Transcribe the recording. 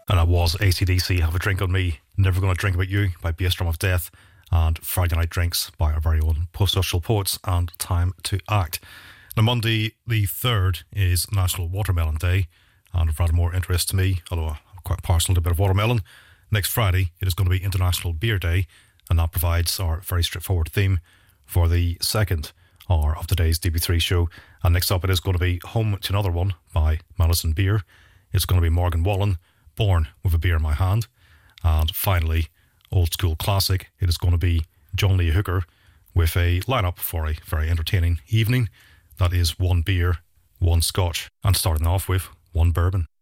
And that was AC/DC, Have a Drink on Me, Never Gonna Drink About You by Bass Drum of Death, and Friday Night Drinks by our very own Post-Social Poets, and Time to Act. Now, Monday the 3rd is National Watermelon Day, and of rather more interest to me, although I'm quite partial to a bit of watermelon. Next Friday, it is going to be International Beer Day, and that provides our very straightforward theme for the second hour of today's DB3 show. And next up, it is going to be Home to Another One by Madison Beer. It's going to be Morgan Wallen, Born with a Beer in My Hand. And finally, old school classic, it is going to be John Lee Hooker with a lineup for a very entertaining evening. That is one beer, one scotch, and starting off with one bourbon.